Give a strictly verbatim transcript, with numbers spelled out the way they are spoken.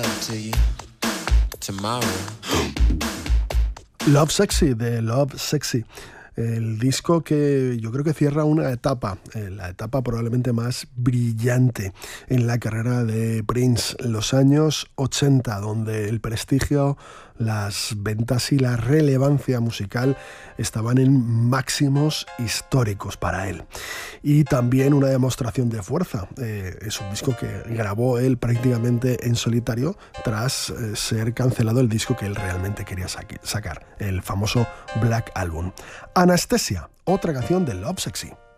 Love Sexy, de Love Sexy. El disco que yo creo que cierra una etapa, eh, la etapa probablemente más brillante en la carrera de Prince, los años ochenta, donde el prestigio, las ventas y la relevancia musical estaban en máximos históricos para él. Y también una demostración de fuerza. Eh, es un disco que grabó él prácticamente en solitario tras eh, ser cancelado el disco que él realmente quería sacar, el famoso Black Album. Anastasia, otra canción de Love Sexy.